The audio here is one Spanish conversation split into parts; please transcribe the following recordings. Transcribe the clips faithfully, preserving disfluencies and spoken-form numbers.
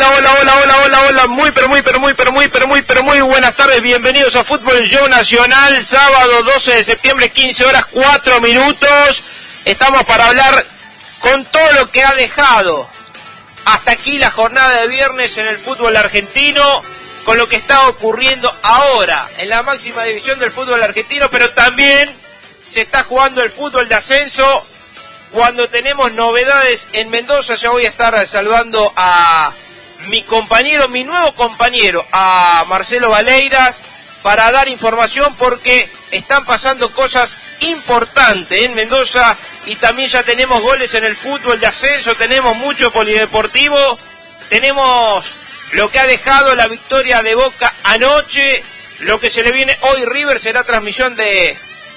hola, hola, hola, hola, hola, hola, muy, pero muy, pero muy, pero muy, pero muy, pero muy buenas tardes, bienvenidos a Fútbol Show Nacional, sábado doce de septiembre, quince horas, cuatro minutos, estamos para hablar con todo lo que ha dejado hasta aquí la jornada de viernes en el fútbol argentino, con lo que está ocurriendo ahora en la máxima división del fútbol argentino, pero también se está jugando el fútbol de ascenso. Cuando tenemos novedades en Mendoza, ya voy a estar saludando a mi compañero, mi nuevo compañero, a Marcelo Valeiras, para dar información porque están pasando cosas importantes en Mendoza y también ya tenemos goles en el fútbol de ascenso, tenemos mucho polideportivo, tenemos lo que ha dejado la victoria de Boca anoche, lo que se le viene hoy River será transmisión de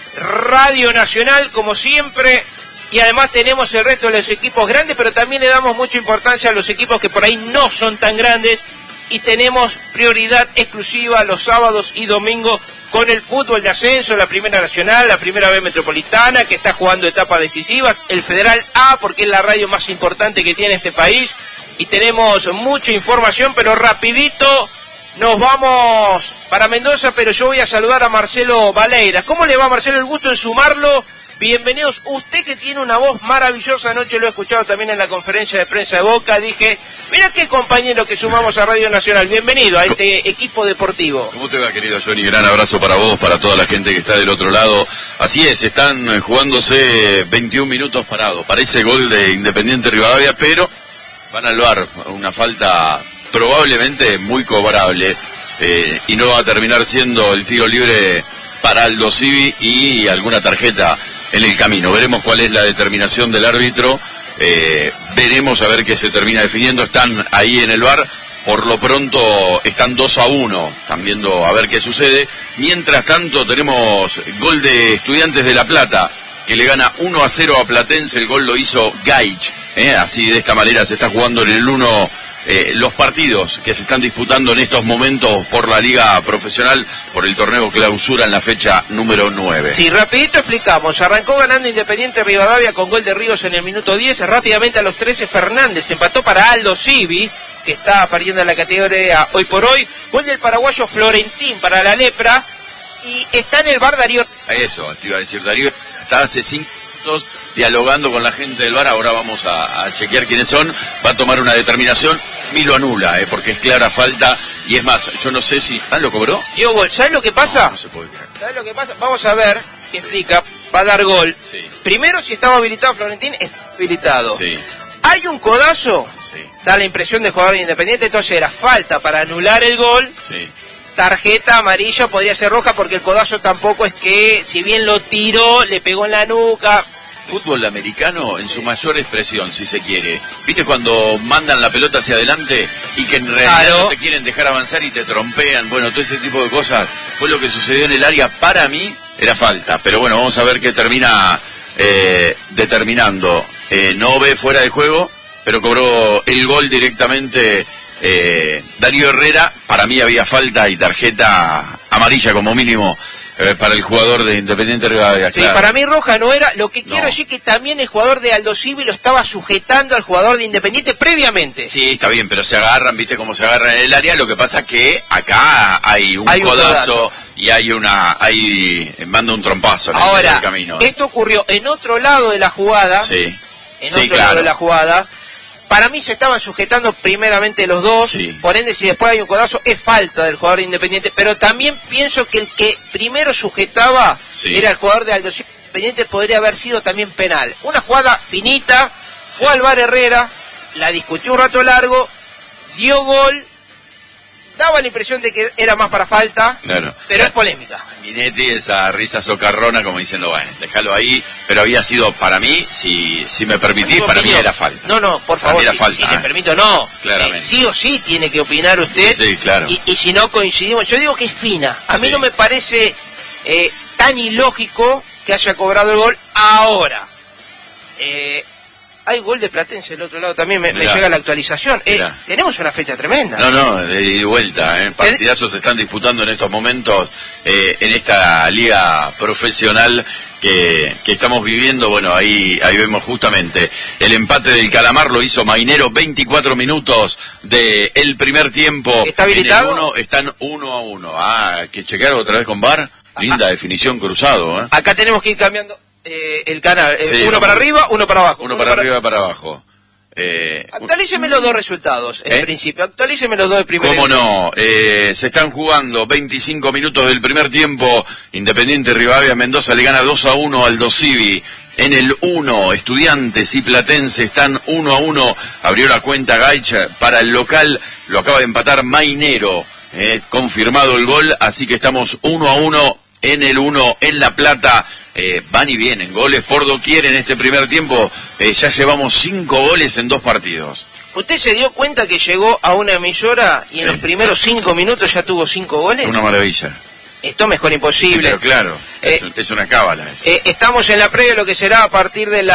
Radio Nacional como siempre. Y además tenemos el resto de los equipos grandes, pero también le damos mucha importancia a los equipos que por ahí no son tan grandes. Y tenemos prioridad exclusiva los sábados y domingos con el fútbol de ascenso, la Primera Nacional, la Primera B Metropolitana, que está jugando etapas decisivas, el Federal A, porque es la radio más importante que tiene este país. Y tenemos mucha información, pero rapidito nos vamos para Mendoza, pero yo voy a saludar a Marcelo Valeiras. ¿Cómo le va, Marcelo? El gusto en sumarlo. Bienvenidos, usted que tiene una voz maravillosa, anoche lo he escuchado también en la conferencia de prensa de Boca, dije, mira qué compañero que sumamos a Radio Nacional, bienvenido a este equipo deportivo. ¿Cómo te va, querido Johnny? Gran abrazo para vos, para toda la gente que está del otro lado. Así es, están jugándose veintiún minutos parados, parece gol de Independiente Rivadavia, pero van al V A R, una falta probablemente muy cobrable, eh, y no va a terminar siendo el tiro libre para Aldo Civi y alguna tarjeta en el camino. Veremos cuál es la determinación del árbitro, eh, veremos a ver qué se termina definiendo. Están ahí en el V A R, por lo pronto están dos a uno, están viendo a ver qué sucede. Mientras tanto tenemos gol de Estudiantes de La Plata, que le gana uno a cero a Platense, el gol lo hizo Gaich, eh, así de esta manera se está jugando en el uno. Eh, los partidos que se están disputando en estos momentos por la Liga Profesional, por el torneo clausura en la fecha número nueve. Sí, rapidito explicamos, arrancó ganando Independiente Rivadavia con gol de Ríos en el minuto diez, rápidamente a los trece Fernández empató para Aldo Civi, que está perdiendo en la categoría hoy por hoy, gol del paraguayo Florentín para la Lepra, y está en el V A R Darío. Eso, te iba a decir, Darío está hace cinco minutos dialogando con la gente del V A R, ahora vamos a, a chequear quiénes son, va a tomar una determinación, y lo anula, eh, porque es clara falta, y es más, yo no sé si... ¿Ah, lo cobró? Dio gol, ¿sabes lo que pasa? No, no se puede creer. ¿Sabes lo que pasa? Vamos a ver qué explica, va a dar gol. Sí. Primero, si estaba habilitado Florentín, está habilitado. Sí. Hay un codazo, Sí. da la impresión de jugador de Independiente, entonces era falta para anular el gol. Sí. Tarjeta amarilla, podría ser roja, porque el codazo tampoco es que, si bien lo tiró, le pegó en la nuca. Fútbol americano en su mayor expresión, si se quiere. ¿Viste cuando mandan la pelota hacia adelante y que en realidad Claro. no te quieren dejar avanzar y te trompean? Bueno, todo ese tipo de cosas fue lo que sucedió en el área. Para mí era falta, pero bueno, vamos a ver qué termina eh, determinando. Eh, no ve fuera de juego, pero cobró el gol directamente eh, Darío Herrera. Para mí había falta y tarjeta amarilla como mínimo Eh, para el jugador de Independiente Rivadavia. Sí, claro. para mí roja no era. Lo que quiero No. decir que también el jugador de Aldo Civi lo estaba sujetando al jugador de Independiente previamente. Sí, está bien, pero se agarran, viste cómo se agarran en el área. Lo que pasa es que acá hay un, Hay un codazo, codazo. y hay una, hay manda un trompazo en Ahora, el camino. ¿eh? esto ocurrió en otro lado de la jugada. Sí, En sí, otro claro. lado de la jugada. Para mí se estaban sujetando primeramente los dos, Sí. por ende si después hay un codazo es falta del jugador de Independiente, pero también pienso que el que primero sujetaba Sí. era el jugador de Aldo Civi. Independiente, podría haber sido también penal. Una jugada finita, fue al V A R Herrera, la discutió un rato largo, dio gol, daba la impresión de que era más para falta, Claro. pero Ya- es polémica. Minetti, esa risa socarrona como diciendo, bueno, déjalo ahí, pero había sido para mí, si, si me permitís, Su para mí opinión. era falta. No, no, por Para favor, mí era si, falta, si le eh. permito, no. Claramente. Eh, sí o sí tiene que opinar usted. Sí, sí, claro. Y, y si no coincidimos, yo digo que es fina. A mí Sí. no me parece eh, tan ilógico que haya cobrado el gol ahora. Eh, hay gol de Platense del otro lado también, me, me Mirá. llega la actualización. Eh, Mirá. tenemos una fecha tremenda. No, no, de ida y vuelta, ¿eh? Partidazos se están disputando en estos momentos eh, en esta liga profesional que, que estamos viviendo. Bueno, ahí, ahí vemos justamente el empate del Calamar, lo hizo Mainero, veinticuatro minutos del primer tiempo. ¿Está habilitado? En el uno, están uno a uno. Ah, hay que chequear otra vez con V A R. Linda ah, definición cruzado, ¿eh? Acá tenemos que ir cambiando eh, el canal. Eh, sí, uno vamos, para arriba, uno para abajo. Uno, uno para, para arriba, para abajo. Eh, Actualíceme los dos resultados, en ¿eh? principio. Actualíceme los dos del primer ¿Cómo no? Eh, se están jugando veinticinco minutos del primer tiempo. Independiente Rivadavia Mendoza le gana dos a uno al Dosivi. En el uno, Estudiantes y Platense están uno a uno. Abrió la cuenta Gaicha para el local. Lo acaba de empatar Mainero. Eh, confirmado el gol, así que estamos uno a uno en el uno en La Plata. Eh, van y vienen, goles por doquier en este primer tiempo. Eh, ya llevamos cinco goles en dos partidos. ¿Usted se dio cuenta que llegó a una emisora y sí, en los primeros cinco minutos ya tuvo cinco goles? Una maravilla. Esto mejor imposible. Sí, pero claro, eh, es, es una cábala eso. Eh, estamos en la previa de lo que será a partir de la